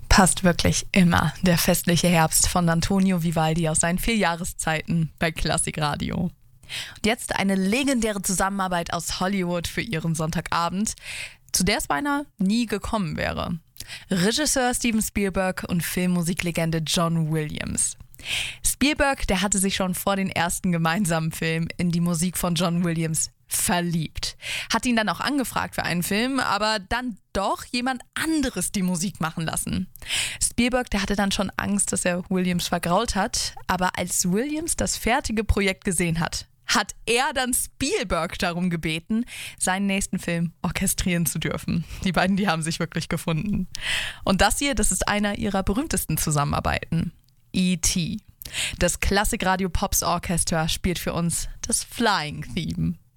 Passt wirklich immer der festliche Herbst von Antonio Vivaldi aus seinen 4 Jahreszeiten bei Klassikradio. Und jetzt eine legendäre Zusammenarbeit aus Hollywood für ihren Sonntagabend, zu der es beinahe nie gekommen wäre. Regisseur Steven Spielberg und Filmmusiklegende John Williams. Spielberg, der hatte sich schon vor den ersten gemeinsamen Film in die Musik von John Williams verliebt. Hat ihn dann auch angefragt für einen Film, aber dann doch jemand anderes die Musik machen lassen. Spielberg, der hatte dann schon Angst, dass er Williams vergrault hat, aber als Williams das fertige Projekt gesehen hat er dann Spielberg darum gebeten, seinen nächsten Film orchestrieren zu dürfen. Die beiden, die haben sich wirklich gefunden. Und das ist einer ihrer berühmtesten Zusammenarbeiten. E.T. Das Klassikradio Pops Orchester spielt für uns das Flying Theme.